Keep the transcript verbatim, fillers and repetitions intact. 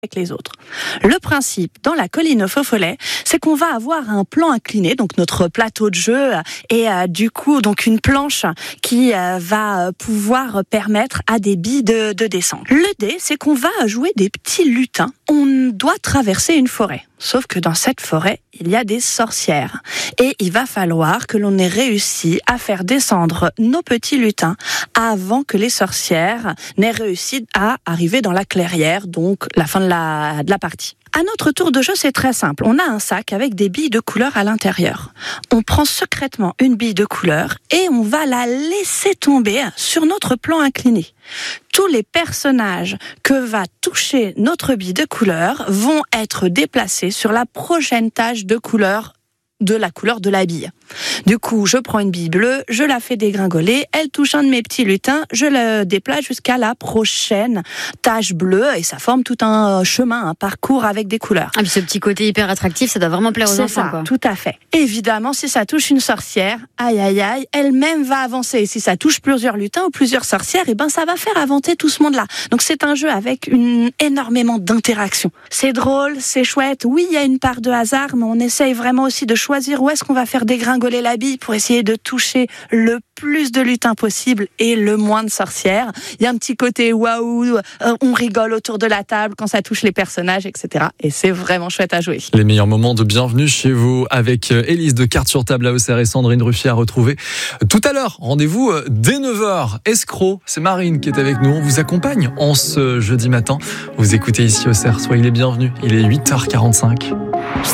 avec les autres. Le principe dans la colline au faux follet, c'est qu'on va avoir un plan incliné, donc notre plateau de jeu, et euh, du coup donc une planche qui euh, va pouvoir permettre à des billes de, de descendre. Le dé, c'est qu'on va jouer des petits lutins. On doit traverser une forêt. Sauf que dans cette forêt, il y a des sorcières. Et il va falloir que l'on ait réussi à faire descendre nos petits lutins avant que les sorcières n'aient réussi à arriver dans la clairière, donc la fin de la, de la partie. À notre tour de jeu, c'est très simple. On a un sac avec des billes de couleur à l'intérieur. On prend secrètement une bille de couleur et on va la laisser tomber sur notre plan incliné. Tous les personnages que va toucher notre bille de couleur vont être déplacés sur la prochaine tache de couleur de la couleur de la bille. Du coup, je prends une bille bleue, je la fais dégringoler, elle touche un de mes petits lutins, je le déplace jusqu'à la prochaine tache bleue et ça forme tout un chemin, un parcours avec des couleurs. Ah, puis ce petit côté hyper attractif, ça doit vraiment plaire aux C'est enfants, ça, quoi. tout à fait. Évidemment, si ça touche une sorcière, aïe aïe aïe, elle-même va avancer. Et si ça touche plusieurs lutins ou plusieurs sorcières, et ben ça va faire avancer tout ce monde-là. Donc c'est un jeu avec une énormément d'interactions. C'est drôle, c'est chouette. Oui, il y a une part de hasard, mais on essaye vraiment aussi de choisir où est-ce qu'on va faire dégringoler la bille pour essayer de toucher le plus de lutins possible et le moins de sorcières. Il y a un petit côté waouh, on rigole autour de la table quand ça touche les personnages, et cetera. Et c'est vraiment chouette à jouer. Les meilleurs moments de Bienvenue chez vous avec Élise de Cartes sur table à Auxerre et Sandrine Ruffier à retrouver tout à l'heure. Rendez-vous dès neuf heures. Escroc, c'est Marine qui est avec nous. On vous accompagne en ce jeudi matin. Vous écoutez ici Auxerre. Soyez les bienvenus. Il est huit heures quarante-cinq.